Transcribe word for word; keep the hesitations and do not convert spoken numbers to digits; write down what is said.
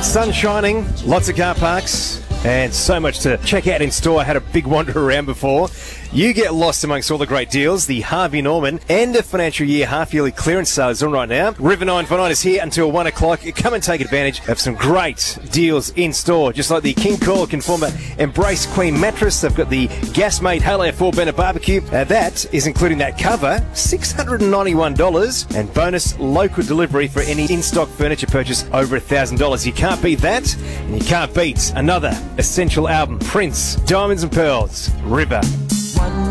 Sun shining, lots of car parks, and so much to check out in store. I had a big wander around before. You get lost amongst all the great deals. The Harvey Norman end of financial year half-yearly clearance sale is on right now. River nine four nine is here until one o'clock. Come and take advantage of some great deals in store, just like the King Cooler Conformer Embrace Queen mattress. They've got the Gasmate Halo four burner barbecue. Uh, that is including that cover, six hundred ninety-one dollars, and bonus local delivery for any in-stock furniture purchase over one thousand dollars. You can't beat that, and you can't beat another essential album, Prince, Diamonds and Pearls, River.